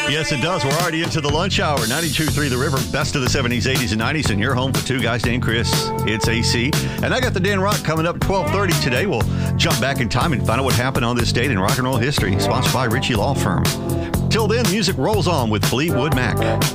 Yes, it does. We're already into the lunch hour. 92.3 The River, best of the 70s, 80s, and 90s. And you're home for two guys named Chris. It's AC. And I got the Dan Rock coming up at 12:30 today. We'll jump back in time and find out what happened on this date in rock and roll history. Sponsored by Ritchie Law Firm. Till then, music rolls on with Fleetwood Mac.